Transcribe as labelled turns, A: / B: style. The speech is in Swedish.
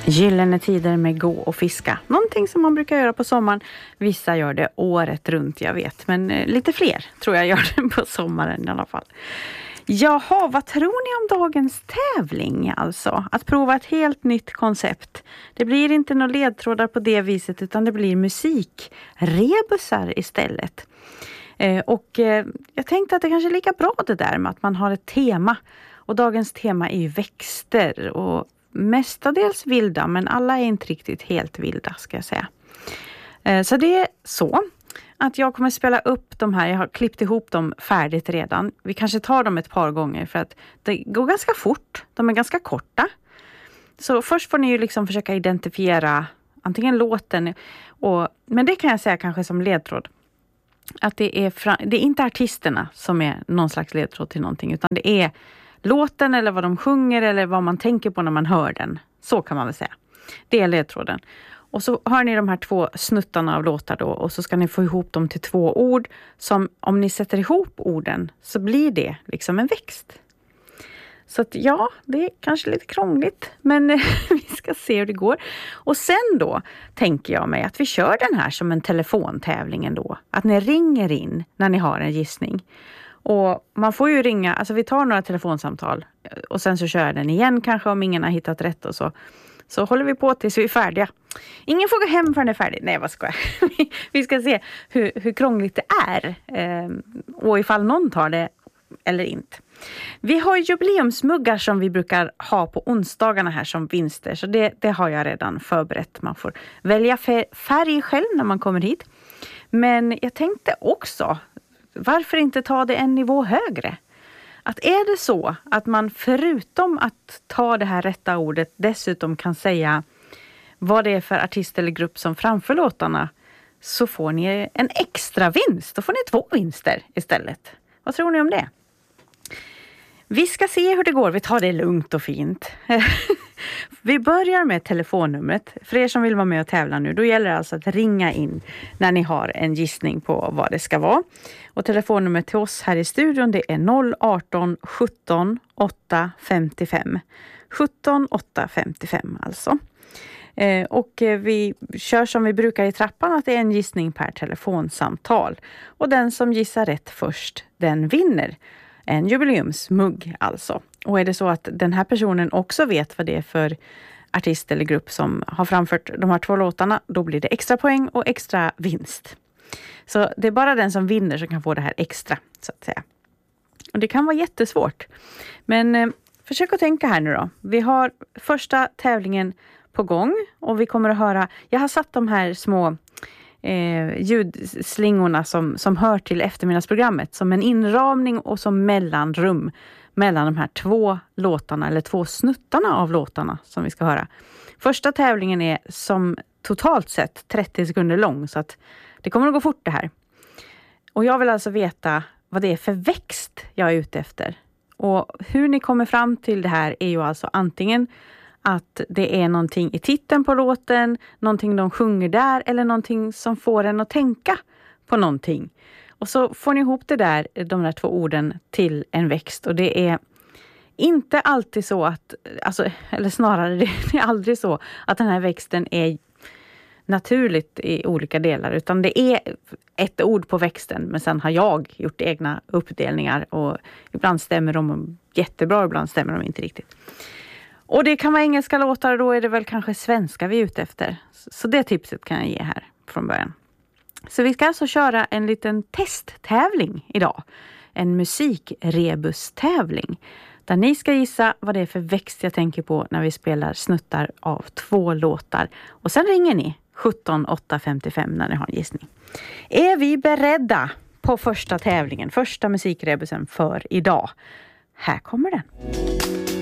A: Gyllene tider med gå och fiska. Någonting som man brukar göra på sommaren. Vissa gör det året runt, jag vet. Men lite fler tror jag gör det på sommaren i alla fall. Jaha, vad tror ni om dagens tävling alltså? Att prova ett helt nytt koncept. Det blir inte några ledtrådar på det viset utan det blir musikrebusar istället. Jag tänkte att det kanske är lika bra det där med att man har ett tema. Och dagens tema är ju växter och mestadels vilda, men alla är inte riktigt helt vilda ska jag säga. Så det är så att jag kommer spela upp de här, jag har klippt ihop dem färdigt redan. Vi kanske tar dem ett par gånger för att det går ganska fort, de är ganska korta. Så först får ni ju liksom försöka identifiera antingen låten, men det kan jag säga kanske som ledtråd. Att det är inte artisterna som är någon slags ledtråd till någonting utan det är låten eller vad de sjunger eller vad man tänker på när man hör den. Så kan man väl säga. Det är ledtråden. Och så har ni de här 2 snuttarna av låtar då och så ska ni få ihop dem till 2 ord som om ni sätter ihop orden så blir det liksom en växt. Så att ja, det är kanske lite krångligt men vi ska se hur det går. Och sen då tänker jag mig att vi kör den här som en telefontävling ändå. Att ni ringer in när ni har en gissning. Och man får ju ringa, alltså vi tar några telefonsamtal och sen så kör den igen kanske om ingen har hittat rätt och så håller vi på tills vi är färdiga. Ingen får gå hem förrän det är färdigt. Nej, vad ska jag? Vi ska se hur krångligt det är och ifall någon tar det eller inte. Vi har jubileumsmuggar som vi brukar ha på onsdagarna här som vinster. Så det har jag redan förberett. Man får välja färg själv när man kommer hit. Men jag tänkte också, varför inte ta det en nivå högre? Att är det så att man förutom att ta det här rätta ordet dessutom kan säga vad det är för artist eller grupp som framför låtarna så får ni en extra vinst. Då får ni 2 vinster istället. Vad tror ni om det? Vi ska se hur det går. Vi tar det lugnt och fint. Vi börjar med telefonnumret. För er som vill vara med och tävla nu, då gäller det alltså att ringa in när ni har en gissning på vad det ska vara. Och telefonnumret till oss här i studion det är 018 17 855. 17 855 alltså. Vi kör som vi brukar i trappan att det är en gissning per telefonsamtal. Och den som gissar rätt först, den vinner. En jubileumsmugg alltså. Och är det så att den här personen också vet vad det är för artist eller grupp som har framfört de här 2 låtarna, då blir det extra poäng och extra vinst. Så det är bara den som vinner som kan få det här extra, så att säga. Och det kan vara jättesvårt. Men försök att tänka här nu då. Vi har första tävlingen på gång och vi kommer att höra, jag har satt de här små ljudslingorna som hör till eftermiddagsprogrammet som en inramning och som mellanrum mellan de här 2 låtarna eller 2 snuttarna av låtarna som vi ska höra. Första tävlingen är som totalt sett 30 sekunder lång så att det kommer att gå fort det här. Och jag vill alltså veta vad det är för växt jag är ute efter. Och hur ni kommer fram till det här är ju alltså antingen att det är någonting i titeln på låten, någonting de sjunger där eller någonting som får en att tänka på någonting. Och så får ni ihop det där, de där 2 orden till en växt. Och det är inte alltid så att, alltså, eller snarare det är aldrig så att den här växten är naturligt i olika delar. Utan det är ett ord på växten men sen har jag gjort egna uppdelningar. Och ibland stämmer de jättebra, ibland stämmer de inte riktigt. Och det kan vara engelska låtar, då är det väl kanske svenska vi är ute efter. Så det tipset kan jag ge här från början. Så vi ska alltså köra en liten testtävling idag. En musikrebustävling. Där ni ska gissa vad det är för växt jag tänker på när vi spelar snuttar av 2 låtar. Och sen ringer ni 17 855 när ni har en gissning. Är vi beredda på första tävlingen, första musikrebusen för idag? Här kommer den.